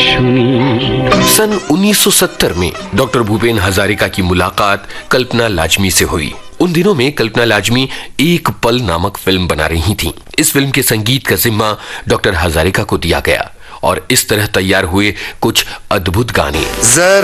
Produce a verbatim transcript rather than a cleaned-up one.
लक्ष्मी। सन उन्नीस सौ सत्तर में डॉक्टर भूपेन हजारिका की मुलाकात कल्पना लाजमी से हुई। उन दिनों में कल्पना लाजमी एक पल नामक फिल्म बना रही थीं। इस फिल्म के संगीत का जिम्मा डॉक्टर हजारिका को दिया गया और इस तरह तैयार हुए कुछ अद्भुत गाने। जरा